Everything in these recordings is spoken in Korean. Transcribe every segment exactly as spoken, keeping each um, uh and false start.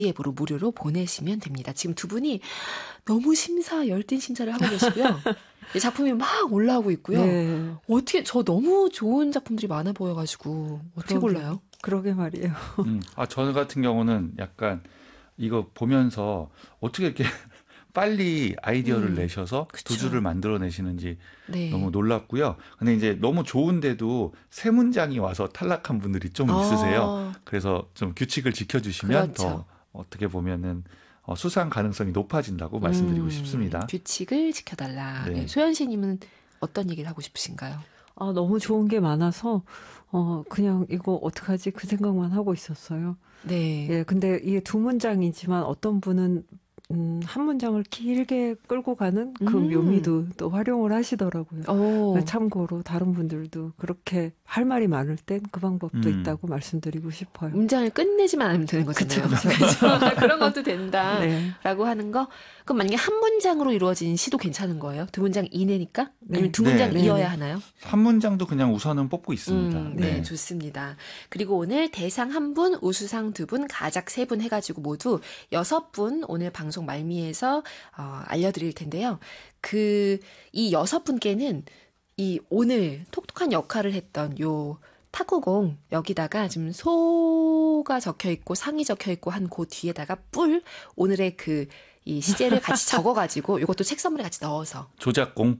앱으로 무료로 보내시면 됩니다. 지금 두 분이 너무 심사 열띤 심사를 하고 계시고요. 작품이 막 올라오고 있고요. 네. 어떻게 저 너무 좋은 작품들이 많아 보여가지고 어떻게 그러게, 골라요? 그러게 말이에요. 음, 아, 저 같은 경우는 약간 이거 보면서 어떻게 이렇게 빨리 아이디어를 음, 내셔서 그쵸. 두 줄을 만들어내시는지 네. 너무 놀랍고요. 근데 이제 너무 좋은데도 세 문장이 와서 탈락한 분들이 좀 있으세요. 아, 그래서 좀 규칙을 지켜주시면 그렇죠. 더 어떻게 보면은 어, 수상 가능성이 높아진다고 말씀드리고 음, 싶습니다. 규칙을 지켜달라. 네. 네. 소연 씨님은 어떤 얘기를 하고 싶으신가요? 아, 너무 좋은 게 많아서 어 그냥 이거 어떡하지 그 생각만 하고 있었어요. 네. 예, 근데 이게 두 문장이지만 어떤 분은 음, 한 문장을 길게 끌고 가는 그 음. 묘미도 또 활용을 하시더라고요. 오. 참고로 다른 분들도 그렇게 할 말이 많을 땐 그 방법도 음. 있다고 말씀드리고 싶어요. 문장을 끝내지만 않으면 되는 거잖아요. 그쵸, 그렇죠. 그런 것도 된다라고 네. 하는 거. 그럼 만약에 한 문장으로 이루어진 시도 괜찮은 거예요? 두 문장 이내니까? 아니면 네. 두 문장 네. 이어야 네. 하나요? 한 문장도 그냥 우선은 뽑고 있습니다. 음, 네, 좋습니다. 그리고 오늘 대상 한 분, 우수상 두 분, 가작 세 분 해가지고 모두 여섯 분 오늘 방송 말미에서 어, 알려드릴 텐데요. 그, 이 여섯 분께는 이 오늘 톡톡한 역할을 했던 요 탁구공 여기다가 지금 소가 적혀 있고 상이 적혀 있고 한 그 뒤에다가 뿔 오늘의 그 이 시제를 같이 적어가지고 이것도 책 선물에 같이 넣어서 조작공.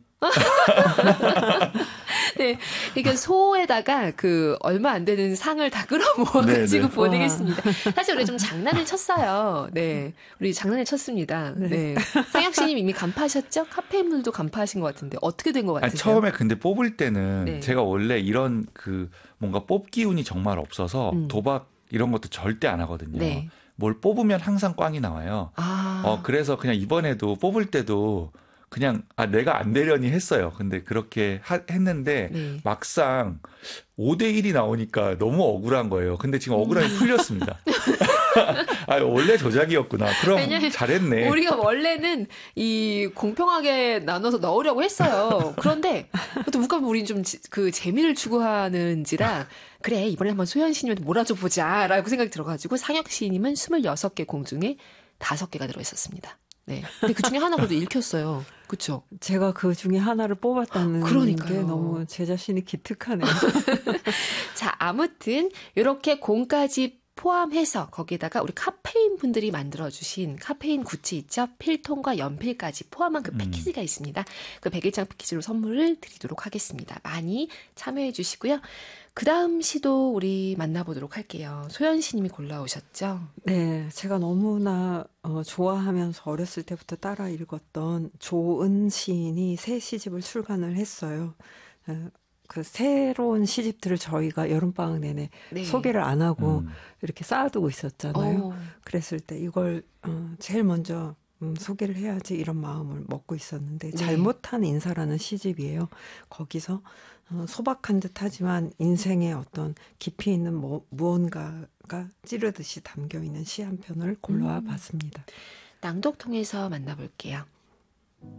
네, 그러니까 소에다가 그 얼마 안 되는 상을 다 끌어모아가지고 네네. 보내겠습니다. 사실 우리 좀 장난을 쳤어요. 네, 우리 장난을 쳤습니다. 네, 네. 상혁 씨님 이미 간파하셨죠? 카페인물도 간파하신 것 같은데 어떻게 된 것 아니, 같으세요? 처음에 근데 뽑을 때는 네. 제가 원래 이런 그 뭔가 뽑기 운이 정말 없어서 음. 도박 이런 것도 절대 안 하거든요. 네. 뭘 뽑으면 항상 꽝이 나와요. 아, 어, 그래서 그냥 이번에도 뽑을 때도 그냥 아 내가 안 되려니 했어요. 근데 그렇게 하, 했는데 네. 막상 오 대 일이 나오니까 너무 억울한 거예요. 근데 지금 억울함이 풀렸습니다. 아, 원래 조작이었구나. 그럼 왜냐면 잘했네. 우리가 원래는 이 공평하게 나눠서 넣으려고 했어요. 그런데 또 물가면 우리는 좀 그 재미를 추구하는지라 그래 이번에 한번 소연 씨님한테 몰아줘 보자라고 생각이 들어가지고 상혁 씨님은 스물여섯 개 공 중에 다섯 개가 들어있었습니다. 네. 근데 그 중에 하나 그래도 읽혔어요. 그렇죠? 제가 그 중에 하나를 뽑았다는 그러니까요. 게 너무 제 자신이 기특하네요. 자, 아무튼 이렇게 공까지 포함해서 거기에다가 우리 카페인 분들이 만들어주신 카페인 구찌 있죠? 필통과 연필까지 포함한 그 패키지가 있습니다. 그 백 일 장 패키지로 선물을 드리도록 하겠습니다. 많이 참여해 주시고요. 그 다음 시도 우리 만나보도록 할게요. 소연 씨님이 골라오셨죠? 네, 제가 너무나 어, 좋아하면서 어렸을 때부터 따라 읽었던 조은 시인이 새 시집을 출간을 했어요. 어, 그 새로운 시집들을 저희가 여름방학 내내 네. 소개를 안 하고 음. 이렇게 쌓아두고 있었잖아요. 어. 그랬을 때 이걸 어, 제일 먼저 음, 소개를 해야지 이런 마음을 먹고 있었는데 네. 잘못한 인사라는 시집이에요. 거기서 어, 소박한 듯 하지만 인생의 어떤 깊이 있는 뭐, 무언가가 찌르듯이 담겨있는 시 한 편을 골라와 음. 봤습니다. 낭독 통해서 만나볼게요.